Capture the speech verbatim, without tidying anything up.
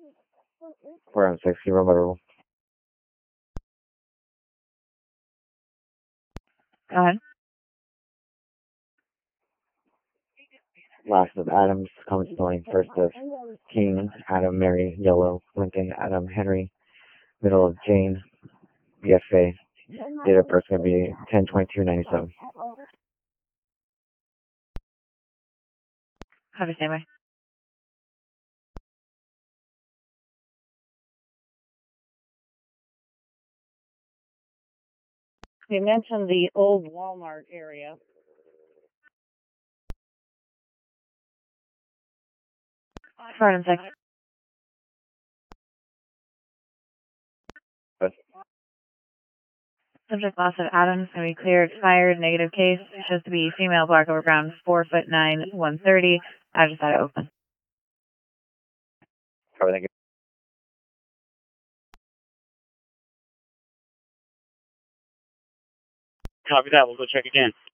four M six, zero level. Go ahead. Last of Adams, common spelling. First of King, Adam, Mary, Yellow, Lincoln, Adam, Henry. Middle of Jane, B F A. Date of birth going to be ten twenty-two ninety-seven. Have a standby. You mentioned the old Walmart area. Four M six. Subject loss of Adams can be clear, expired, negative case. Shows to be female, black over brown, four foot nine, one thirty. I just had it open. Everything. Copy that. We'll go check again.